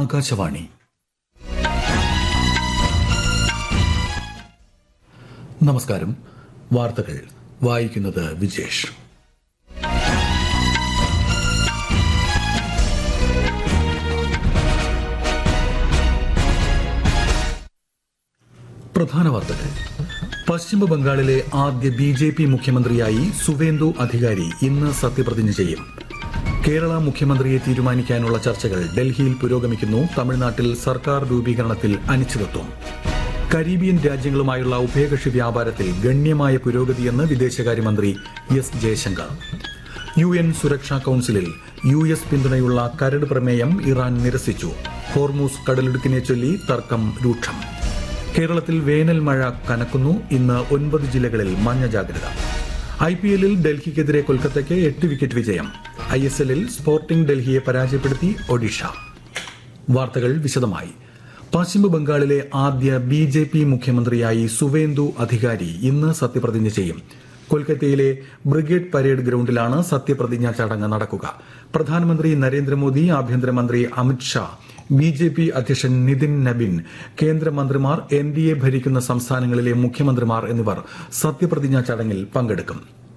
ആകാശവാണി. നമസ്കാരം. വാർത്തകൾ വായിക്കുന്നത് വിജേഷ്. പ്രധാന വാർത്തകൾ. പശ്ചിമ ബംഗാളിലെ ആദ്യ ബിജെപി മുഖ്യമന്ത്രിയായി സുവേന്ദു അധികാരി ഇന്ന് സത്യപ്രതിജ്ഞ ചെയ്യും. കേരള മുഖ്യമന്ത്രിയെ തീരുമാനിക്കാനുള്ള ചർച്ചകൾ ഡൽഹിയിൽ പുരോഗമിക്കുന്നു. തമിഴ്നാട്ടിൽ സർക്കാർ രൂപീകരണത്തിൽ അനിശ്ചിതത്വം. കരീബിയൻ രാജ്യങ്ങളുമായുള്ള ഉഭയകക്ഷി വ്യാപാരത്തിൽ ഗണ്യമായ പുരോഗതിയെന്ന് വിദേശകാര്യമന്ത്രി എസ് ജയശങ്കർ. UN സുരക്ഷാ കൌൺസിലിൽ US പിന്തുണയുള്ള കരട് പ്രമേയം ഇറാൻ നിരസിച്ചു. ഹോർമൂസ് കടലിടുക്കിനെ ചൊല്ലി തർക്കം രൂക്ഷം. കേരളത്തിൽ വേനൽ മഴ കനക്കുന്നു. ഇന്ന് 9 ജില്ലകളിൽ മഞ്ഞ ജാഗ്രത. IPL-ൽ ഡൽഹിക്കെതിരെ കൊൽക്കത്തയ്ക്ക് 8 വിക്കറ്റ് വിജയം. ISL-ൽ സ്പോർട്ടിംഗ് ഡൽഹിയെ പരാജയപ്പെടുത്തി ഒഡീഷ. വാർത്തകൾ വിശദമായി. പശ്ചിമ ബംഗാളിലെ ആദ്യ ബിജെപി മുഖ്യമന്ത്രിയായി സുവേന്ദു അധികാരി ഇന്ന് സത്യപ്രതിജ്ഞ ചെയ്യും. കൊൽക്കത്തയിലെ ബ്രിഗേഡ് പരേഡ് ഗ്രൌണ്ടിലാണ് സത്യപ്രതിജ്ഞാ ചടങ്ങ് നടക്കുക. പ്രധാനമന്ത്രി നരേന്ദ്രമോദി, ആഭ്യന്തരമന്ത്രി അമിത് ഷാ, ബിജെപി അധ്യക്ഷൻ നിതിൻ നബിൻ, കേന്ദ്രമന്ത്രിമാർ, NDA ഭരിക്കുന്ന സംസ്ഥാനങ്ങളിലെ മുഖ്യമന്ത്രിമാർ എന്നിവർ സത്യപ്രതിജ്ഞാ ചടങ്ങിൽ പങ്കെടുക്കും.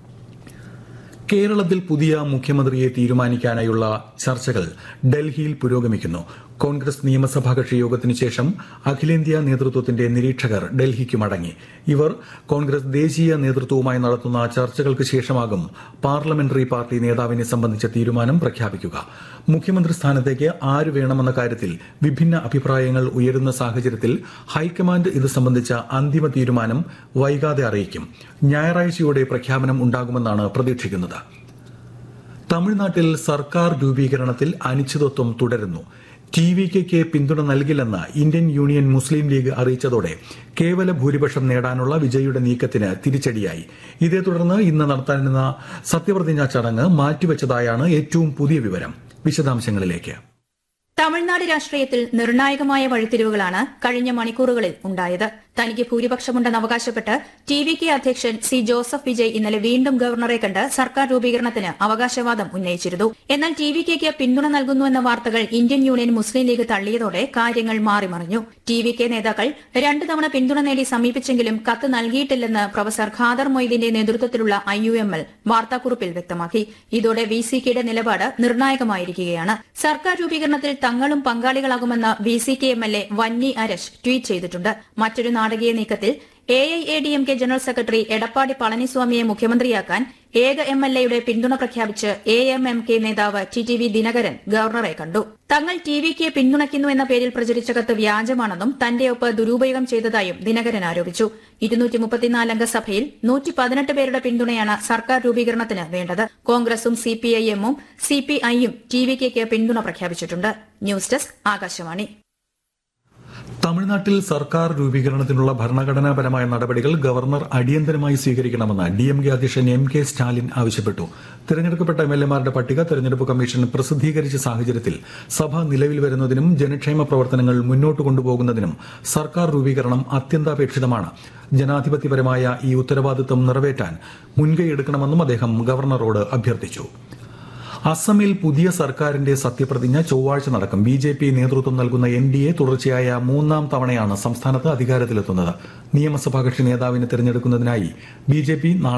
കേരളത്തിൽ പുതിയ മുഖ്യമന്ത്രിയെ തീരുമാനിക്കാനായുള്ള ചർച്ചകൾ ഡൽഹിയിൽ പുരോഗമിക്കുന്നു. കോൺഗ്രസ് നിയമസഭാ കക്ഷി യോഗത്തിനു ശേഷം അഖിലേന്ത്യാ നേതൃത്വത്തിന്റെ നിരീക്ഷകർ ഡൽഹിക്ക് മടങ്ങി. ഇവർ കോൺഗ്രസ് ദേശീയ നേതൃത്വവുമായി നടത്തുന്ന ചർച്ചകൾക്ക് ശേഷമാകും പാർലമെന്ററി പാർട്ടി നേതാവിനെ സംബന്ധിച്ച തീരുമാനം പ്രഖ്യാപിക്കുക. മുഖ്യമന്ത്രി സ്ഥാനത്തേക്ക് ആര് വേണമെന്ന കാര്യത്തിൽ വിഭിന്ന അഭിപ്രായങ്ങൾ ഉയരുന്ന സാഹചര്യത്തിൽ ഹൈക്കമാൻഡ് ഇത് സംബന്ധിച്ച അന്തിമ തീരുമാനം വൈകാതെ അറിയിക്കും. ഞായറാഴ്ചയോടെ പ്രഖ്യാപനം ഉണ്ടാകുമെന്നാണ് പ്രതീക്ഷിക്കുന്നത്. തമിഴ്നാട്ടിൽ സർക്കാർ രൂപീകരണത്തിൽ അനിശ്ചിതത്വം തുടരുന്നു. TVKയ്ക്ക് പിന്തുണ നൽകില്ലെന്ന് ഇന്ത്യൻ യൂണിയൻ മുസ്ലിം ലീഗ് അറിയിച്ചതോടെ കേവല ഭൂരിപക്ഷം നേടാനുള്ള വിജയിയുടെ നീക്കത്തിന് തിരിച്ചടിയായി. ഇതേ തുടർന്ന് ഇന്ന് നടത്താനിരുന്ന സത്യപ്രതിജ്ഞാ ചടങ്ങ് മാറ്റിവെച്ചതായാണ് ഏറ്റവും പുതിയ വിവരം. വിശദാംശങ്ങളിലേക്ക്. തമിഴ്നാട് രാഷ്ട്രീയത്തിൽ നിർണായകമായ വഴിത്തിരിവുകളാണ് കഴിഞ്ഞ മണിക്കൂറുകളിൽ ഉണ്ടായത്. തനിക്ക് ഭൂരിപക്ഷമുണ്ടെന്ന് അവകാശപ്പെട്ട് TVK അധ്യക്ഷൻ സി ജോസഫ് വിജയ് ഇന്നലെ വീണ്ടും ഗവർണറെ കണ്ട് സർക്കാർ രൂപീകരണത്തിന് അവകാശവാദം ഉന്നയിച്ചിരുന്നു. എന്നാൽ TVKയ്ക്ക് പിന്തുണ നൽകുന്നുവെന്ന വാർത്തകൾ ഇന്ത്യൻ യൂണിയൻ മുസ്ലിം ലീഗ് തള്ളിയതോടെ കാര്യങ്ങൾ മാറിമറിഞ്ഞു. TVK നേതാക്കൾ 2 തവണ പിന്തുണ നേടി സമീപിച്ചെങ്കിലും കത്ത് നൽകിയിട്ടില്ലെന്ന് പ്രൊഫസർ ഖാദർ മൊയ്തീന്റെ നേതൃത്വത്തിലുള്ള IUML വാർത്താക്കുറിപ്പിൽ വ്യക്തമാക്കി. ഇതോടെ VCKയുടെ നിലപാട് നിർണായകമായിരിക്കുകയാണ്. സർക്കാർ രൂപീകരണത്തിൽ തങ്ങളും പങ്കാളികളാകുമെന്ന് VCK MLA വന്നി അരശ് ട്വീറ്റ് ചെയ്തിട്ടുണ്ട്. മറ്റൊരു നാടകീയ നീക്കത്തിൽ AIADMK ജനറൽ സെക്രട്ടറി എടപ്പാടി പളനിസ്വാമിയെ മുഖ്യമന്ത്രിയാക്കാൻ ഏക MLAയുടെ പിന്തുണ പ്രഖ്യാപിച്ച് AMMK നേതാവ് TTV ദിനകരൻ ഗവർണറെ കണ്ടു. തങ്ങൾ TVKയെ പിന്തുണയ്ക്കുന്നു എന്ന പേരിൽ പ്രചരിച്ച കത്ത് വ്യാജമാണെന്നും തന്റെ ഒപ്പ് ദുരുപയോഗം ചെയ്തതായും ദിനകരൻ ആരോപിച്ചു. 234 അംഗ സഭയിൽ 118 പേരുടെ പിന്തുണയാണ് സർക്കാർ രൂപീകരണത്തിന് വേണ്ടത്. കോൺഗ്രസും CPIM-ഉം CPI-യും TVKയ്ക്ക് പിന്തുണ പ്രഖ്യാപിച്ചിട്ടുണ്ട്. News desk Akashvani. തമിഴ്നാട്ടിൽ സർക്കാർ രൂപീകരണത്തിനുള്ള ഭരണഘടനാപരമായ നടപടികൾ ഗവർണർ അടിയന്തരമായി സ്വീകരിക്കണമെന്ന് DMK അധ്യക്ഷൻ MK സ്റ്റാലിൻ ആവശ്യപ്പെട്ടു. തെരഞ്ഞെടുക്കപ്പെട്ട MLA-മാരുടെ പട്ടിക തെരഞ്ഞെടുപ്പ് കമ്മീഷൻ പ്രസിദ്ധീകരിച്ച സാഹചര്യത്തിൽ സഭ നിലവിൽ വരുന്നതിനും ജനക്ഷേമ പ്രവർത്തനങ്ങൾ മുന്നോട്ട് കൊണ്ടുപോകുന്നതിനും സർക്കാർ രൂപീകരണം അത്യന്താപേക്ഷിതമാണ്. ജനാധിപത്യപരമായ ഈ ഉത്തരവാദിത്തം നിറവേറ്റാൻ മുൻകൈയെടുക്കണമെന്നും അദ്ദേഹം ഗവർണറോട് അഭ്യർത്ഥിച്ചു. അസമിൽ പുതിയ സർക്കാരിന്റെ സത്യപ്രതിജ്ഞ ചൊവ്വാഴ്ച നടക്കും. BJP നേതൃത്വം നൽകുന്ന NDA തുടർച്ചയായ 3-ാം തവണയാണ് സംസ്ഥാനത്ത് അധികാരത്തിലെത്തുന്നത്. നിയമസഭാ കക്ഷി നേതാവിനെ തെരഞ്ഞെടുക്കുന്നതിനായി BJP